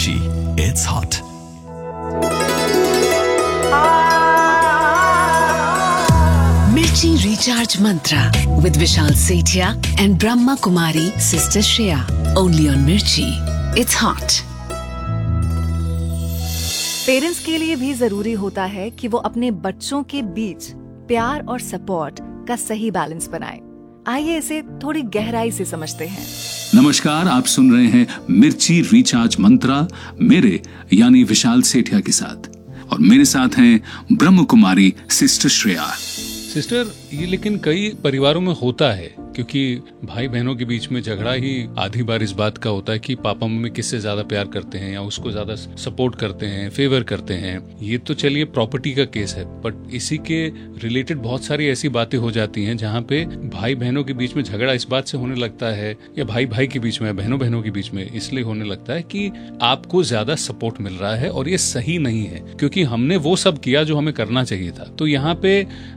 मिर्ची, it's hot. Mirchi Recharge Mantra with Vishal Sethia and Brahma Kumari Sister Shreya. Only on Mirchi. It's hot. Parents के लिए भी जरूरी होता है कि वो अपने बच्चों के बीच प्यार और सपोर्ट का सही बैलेंस बनाए। आइए इसे थोड़ी गहराई से समझते हैं। नमस्कार, आप सुन रहे हैं मिर्ची रिचार्ज मंत्रा मेरे यानी विशाल सेठिया के साथ, और मेरे साथ हैं ब्रह्म कुमारी सिस्टर श्रेया। सिस्टर, ये लेकिन कई परिवारों में होता है, क्योंकि भाई बहनों के बीच में झगड़ा ही आधी बार इस बात का होता है कि पापा मम्मी किससे ज्यादा प्यार करते हैं या उसको ज्यादा सपोर्ट करते हैं, फेवर करते हैं। ये तो चलिए प्रॉपर्टी का केस है, बट इसी के रिलेटेड बहुत सारी ऐसी बातें हो जाती हैं जहाँ पे भाई बहनों के बीच में झगड़ा इस बात से होने लगता है, या भाई भाई के बीच में, बहनों बहनों के बीच में इसलिए होने लगता है कि आपको ज्यादा सपोर्ट मिल रहा है, और ये सही नहीं है क्योंकि हमने वो सब किया जो हमें करना चाहिए था। तो यहाँ पे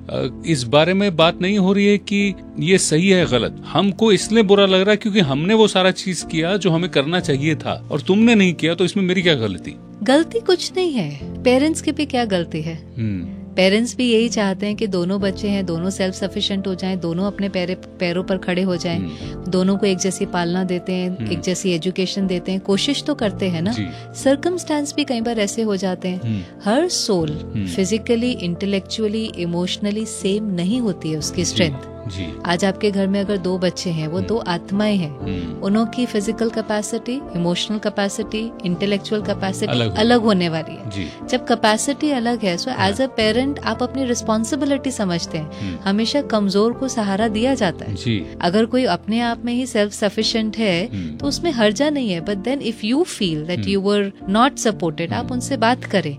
इस बारे में बात नहीं हो रही है कि ये सही है गलत, हमको इसलिए बुरा लग रहा है क्योंकि हमने वो सारा चीज किया जो हमें करना चाहिए था और तुमने नहीं किया, तो इसमें मेरी क्या गलती? गलती कुछ नहीं है, पेरेंट्स की भी क्या गलती है। पेरेंट्स भी यही चाहते हैं कि दोनों बच्चे हैं, दोनों सेल्फ सफिशिएंट हो जाएं, दोनों अपने पैरों पर खड़े हो जाएं, दोनों को एक जैसी पालना देते हैं, एक जैसी एजुकेशन देते हैं, कोशिश तो करते हैं ना। सर्कमस्टांस भी कई बार ऐसे हो जाते हैं। हर soul physically, intellectually, emotionally same नहीं होती है उसकी स्ट्रेंथ। आज आपके घर में अगर दो बच्चे हैं, वो दो आत्माएं हैं, उनों की physical capacity, emotional capacity, intellectual capacity अलग होने वाली है। जब कैपेसिटी अलग है, सो एज अ पेरेंट आप अपनी रिस्पॉन्सिबिलिटी समझते हैं। हमेशा कमजोर को सहारा दिया जाता है। अगर कोई अपने आप में ही सेल्फ सफिशिएंट है तो उसमें हर्जा नहीं है, but then if you feel that you were not supported, आप उनसे बात करें।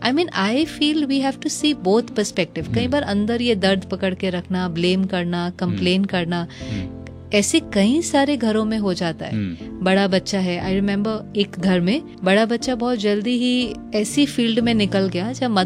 I feel we have to C both perspective. कई बार अंदर ये दर्द पकड़ के रखना, ब्लेम करना, कंप्लेन करना, ऐसे कई सारे घरों में हो जाता है। बड़ा बच्चा है, आई रिमेम्बर एक घर में बड़ा बच्चा बहुत जल्दी ही ऐसी फील्ड में निकल गया जब